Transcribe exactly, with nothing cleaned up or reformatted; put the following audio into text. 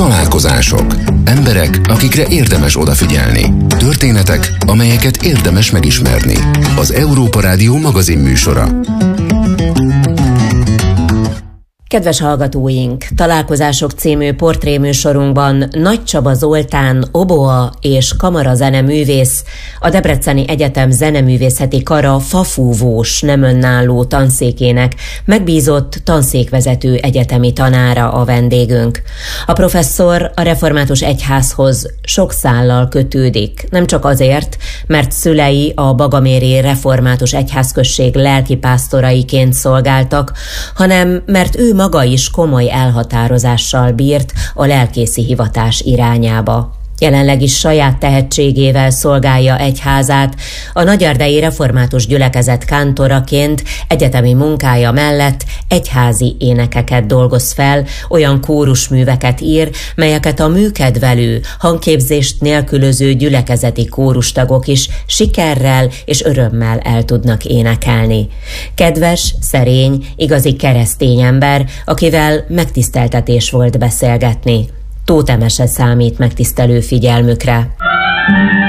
Találkozások. Emberek, akikre érdemes odafigyelni. Történetek, amelyeket érdemes megismerni. Az Európa Rádió magazin műsora. Kedves hallgatóink, Találkozások című portréműsorunkban Nagy Csaba Zoltán, oboa és kamarazeneművész, a Debreceni Egyetem zeneművészeti kara fafúvós nem önálló tanszékének megbízott tanszékvezető egyetemi tanára a vendégünk. A professzor a református egyházhoz sok szállal kötődik, nem csak azért, mert szülei a bagaméri református egyházközség lelkipásztoraiként szolgáltak, hanem mert ő maga is komoly elhatározással bírt a lelkészi hivatás irányába. Jelenleg is saját tehetségével szolgálja egyházát, a nagyerdei református gyülekezet kántoraként egyetemi munkája mellett egyházi énekeket dolgoz fel, olyan kórusműveket ír, melyeket a műkedvelő, hangképzést nélkülöző gyülekezeti kórustagok is sikerrel és örömmel el tudnak énekelni. Kedves, szerény, igazi keresztény ember, akivel megtiszteltetés volt beszélgetni. Tóth Emese számít megtisztelő figyelmükre.